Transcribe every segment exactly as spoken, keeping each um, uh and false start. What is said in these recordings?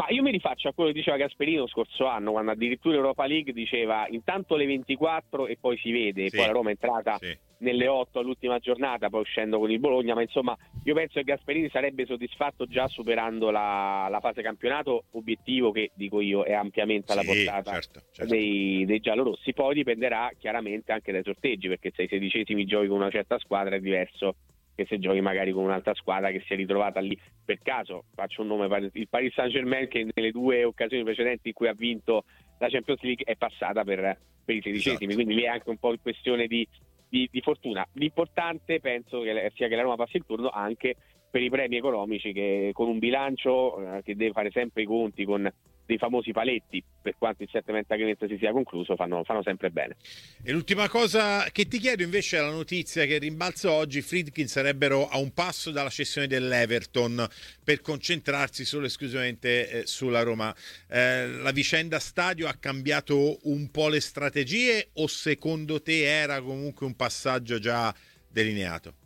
Ma io mi rifaccio a quello che diceva Gasperini lo scorso anno, quando addirittura Europa League diceva intanto le ventiquattro e poi si vede, sì, poi la Roma è entrata sì. nelle otto all'ultima giornata, poi uscendo con il Bologna, ma insomma io penso che Gasperini sarebbe soddisfatto già superando la, la fase campionato, obiettivo che, dico io, è ampiamente alla Sì, portata certo, certo. dei, dei giallorossi. Poi dipenderà chiaramente anche dai sorteggi, perché se ai sedicesimi giochi con una certa squadra è diverso che se giochi magari con un'altra squadra che si è ritrovata lì per caso. Faccio un nome, il Paris Saint-Germain, che nelle due occasioni precedenti in cui ha vinto la Champions League è passata per, per i sedicesimi, Esatto. quindi lì è anche un po' questione di, di, di fortuna. L'importante penso che sia che la Roma passi il turno anche per i premi economici, che con un bilancio eh, che deve fare sempre i conti con dei famosi paletti, per quanto il settlement agreement si sia concluso, fanno, fanno sempre bene. E l'ultima cosa che ti chiedo invece è la notizia che rimbalza oggi: Friedkin sarebbero a un passo dalla cessione dell'Everton per concentrarsi solo esclusivamente eh, sulla Roma. Eh, la vicenda stadio ha cambiato un po' le strategie, o secondo te era comunque un passaggio già delineato?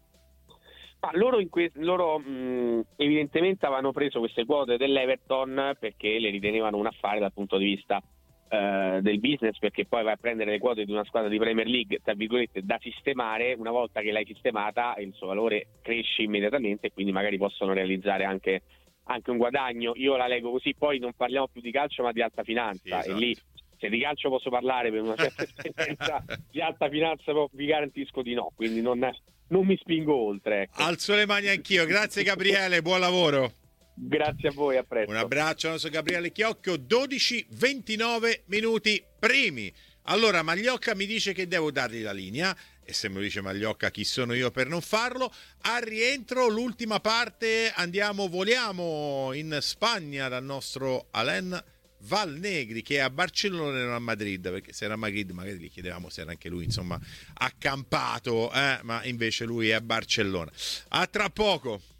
Ma loro, in que- loro mh, evidentemente avevano preso queste quote dell'Everton perché le ritenevano un affare dal punto di vista eh, del business, perché poi vai a prendere le quote di una squadra di Premier League, tra virgolette, da sistemare. Una volta che l'hai sistemata il suo valore cresce immediatamente e quindi magari possono realizzare anche, anche un guadagno. Io la leggo così, poi non parliamo più di calcio ma di alta finanza. Sì, esatto. E lì, se di calcio posso parlare per una certa esperienza, di alta finanza vi garantisco di no, quindi non... non mi spingo oltre, ecco. Alzo le mani anch'io. Grazie Gabriele, buon lavoro. Grazie a voi, a presto. Un abbraccio al nostro Gabriele Chiocchio. Dodici ventinove minuti primi. Allora Magliocca mi dice che devo dargli la linea, e se me lo dice Magliocca chi sono io per non farlo? Al rientro, l'ultima parte, andiamo, voliamo in Spagna dal nostro Alain Valnegri, che è a Barcellona e non a Madrid, perché se era a Madrid magari gli chiedevamo se era anche lui insomma accampato, eh? Ma invece lui è a Barcellona. A tra poco.